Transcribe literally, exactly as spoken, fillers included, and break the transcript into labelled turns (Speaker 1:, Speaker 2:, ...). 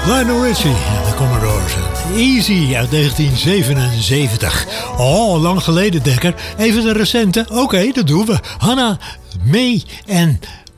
Speaker 1: Lionel Richie en de Commodores. Easy uit negentien zevenenzeventig. Oh, lang geleden, Dekker. Even de recente. Oké, okay, dat doen we. Hannah, May en